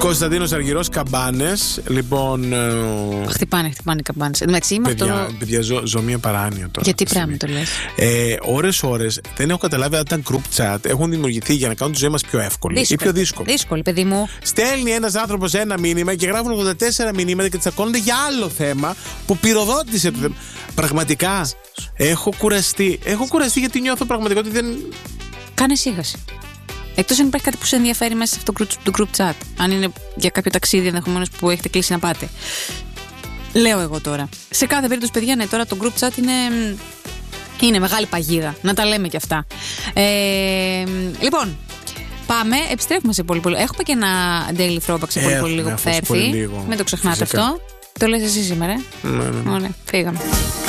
Κωνσταντίνος Αργυρός, καμπάνες. Λοιπόν. Χτυπάνε οι καμπάνες. Εντάξει, παιδιά, ζω μια παράνοια τώρα. Γιατί πράγμα το λες? Ώρες δεν έχω καταλάβει αν τα group chat έχουν δημιουργηθεί για να κάνουν τη ζωή μας πιο εύκολη ή πιο δύσκολη. Δύσκολη, παιδί μου. Στέλνει ένας άνθρωπος ένα μήνυμα και γράφουν 84 μηνύματα και τσακώνονται για άλλο θέμα που πυροδότησε το θέμα. Πραγματικά έχω κουραστεί. Γιατί νιώθω πραγματικά ότι δεν. Κάνε ήσυχαση. Εκτός αν υπάρχει κάτι που σε ενδιαφέρει μέσα σε αυτό το group chat. Αν είναι για κάποιο ταξίδι ενδεχομένως που έχετε κλείσει να πάτε. Λέω εγώ τώρα. Σε κάθε περίπτωση, παιδιά, ναι, τώρα το group chat είναι μεγάλη παγίδα. Να τα λέμε κι αυτά. Λοιπόν, πάμε, επιστρέφουμε σε πολύ. Έχουμε και ένα daily throwback σε πολύ λίγο που θα έρθει. Μην το ξεχνάτε αυτό. Το λες εσύ σήμερα. Ναι. Ωραία, φύγαμε.